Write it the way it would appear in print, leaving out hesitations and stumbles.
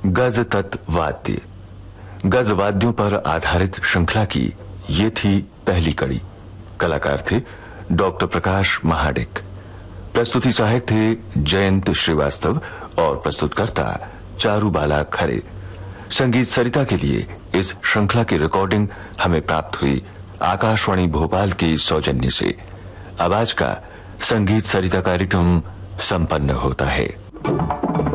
गज तत्व वाद्य। गज वाद्यों पर आधारित श्रृंखला की ये थी पहली कड़ी। कलाकार थे डॉक्टर प्रकाश महाडिक, प्रस्तुति सहायक थे जयंत श्रीवास्तव और प्रस्तुतकर्ता चारुबाला खरे। संगीत सरिता के लिए इस श्रृंखला की रिकॉर्डिंग हमें प्राप्त हुई आकाशवाणी भोपाल के सौजन्य से। अब आज का संगीत सरिता कार्यक्रम संपन्न होता है।